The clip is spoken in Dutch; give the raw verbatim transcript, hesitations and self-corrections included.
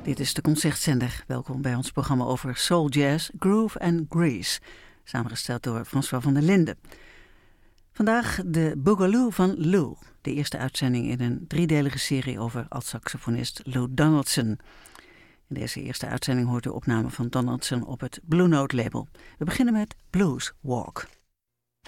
Dit is de Concertzender. Welkom bij ons programma over soul jazz, groove en grease. Samengesteld door François van der Linden. Vandaag de Boogaloo van Lou. De eerste uitzending in een driedelige serie over alt-saxofonist Lou Donaldson. In deze eerste uitzending hoort u opname van Donaldson op het Blue Note label. We beginnen met Blues Walk.